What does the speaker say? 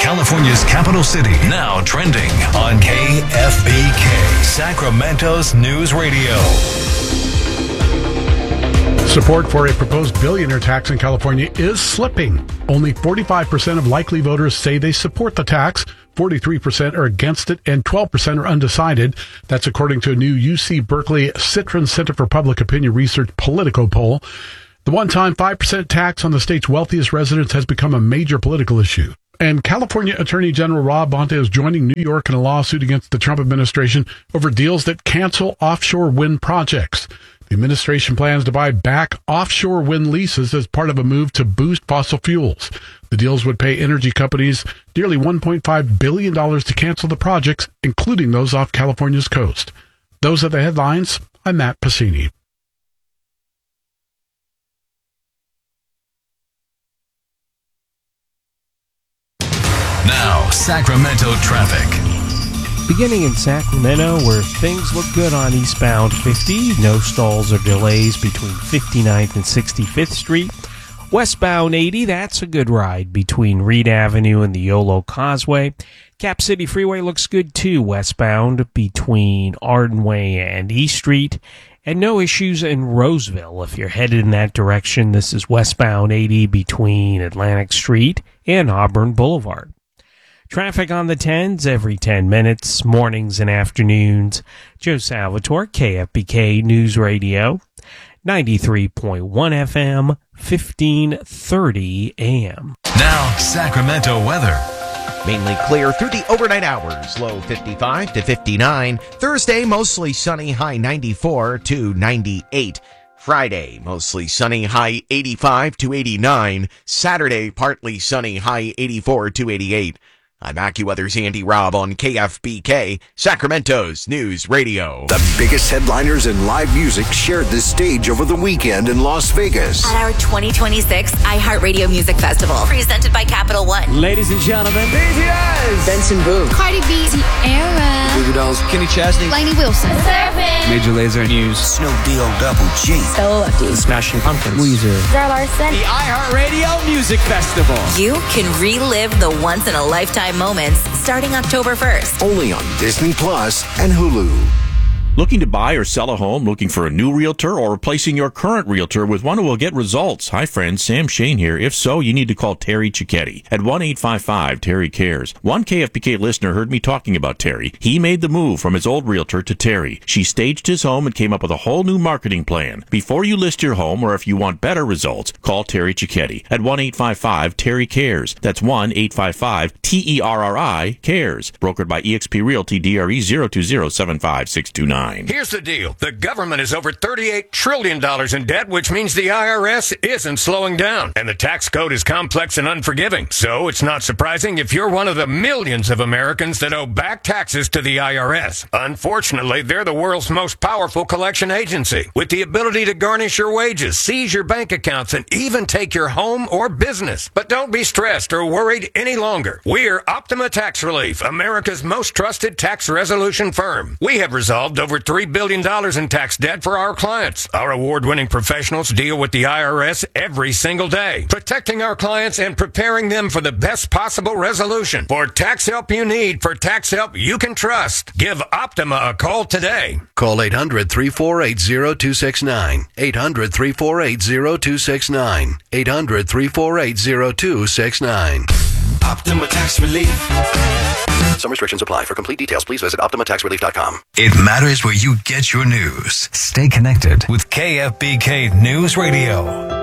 California's capital city. Now trending on KFBK, Sacramento's news radio. Support for a proposed billionaire tax in California is slipping. Only 45% of likely voters say they support the tax, 43% are against it, and 12% are undecided. That's according to a new UC Berkeley Citron Center for Public Opinion Research Politico poll. The one-time 5% tax on the state's wealthiest residents has become a major political issue. And California Attorney General Rob Bonta is joining New York in a lawsuit against the Trump administration over deals that cancel offshore wind projects. The administration plans to buy back offshore wind leases as part of a move to boost fossil fuels. The deals would pay energy companies nearly $1.5 billion to cancel the projects, including those off California's coast. Those are the headlines. I'm Matt Pacini. Now, Sacramento traffic. Beginning in Sacramento, where things look good on eastbound 50. No stalls or delays between 59th and 65th Street. Westbound 80, that's a good ride between Reed Avenue and the Yolo Causeway. Cap City Freeway looks good too, westbound between Arden Way and East Street. And no issues in Roseville if you're headed in that direction. This is westbound 80 between Atlantic Street and Auburn Boulevard. Traffic on the 10s every 10 minutes, mornings and afternoons. Joe Salvatore, KFBK News Radio, 93.1 FM, 1530 AM. Now, Sacramento weather. Mainly clear through the overnight hours. Low 55 to 59. Thursday, mostly sunny, high 94 to 98. Friday, mostly sunny, high 85 to 89. Saturday, partly sunny, high 84 to 88. I'm AccuWeather's Andy Robb on KFBK, Sacramento's News Radio. The biggest headliners in live music shared the stage over the weekend in Las Vegas. At our 2026 iHeartRadio Music Festival, presented by Capital One. Ladies and gentlemen, BTS, Benson Boone, Cardi B, Tierra, Goo Goo Dolls, Kenny Chesney, Lainey Wilson, Major Lazer, News, Snoop Deal Double G, Stella Lefty, Smashing Pumpkins, Weezer, Zara Larson. The iHeartRadio Music Festival. You can relive the once-in-a-lifetime moments starting October 1st. only on Disney Plus and Hulu. Looking to buy or sell a home, looking for a new realtor, or replacing your current realtor with one who will get results? Hi, friends. Sam Shane here. If so, you need to call Terry Cicchetti at 1-855-TERRY-CARES. One KFBK listener heard me talking about Terry. He made the move from his old realtor to Terry. She staged his home and came up with a whole new marketing plan. Before you list your home, or if you want better results, call Terry Cicchetti at 1-855-TERRY-CARES. That's 1-855-TERRI-CARES. Brokered by eXp Realty, DRE 020-75629. Here's the deal. The government is over $38 trillion in debt, which means the IRS isn't slowing down. And the tax code is complex and unforgiving. So it's not surprising if you're one of the millions of Americans that owe back taxes to the IRS. Unfortunately, they're the world's most powerful collection agency, with the ability to garnish your wages, seize your bank accounts, and even take your home or business. But don't be stressed or worried any longer. We're Optima Tax Relief, America's most trusted tax resolution firm. We have resolved over $3 billion in tax debt for our clients. Our award-winning professionals deal with the IRS every single day, protecting our clients and preparing them for the best possible resolution. For tax help you need, for tax help you can trust, give Optima a call today. Call 800-348-0269. 800-348-0269. 800-348-0269. Optima Tax Relief. Some restrictions apply. For complete details, please visit OptimaTaxRelief.com. It matters where you get your news. Stay connected with KFBK News Radio.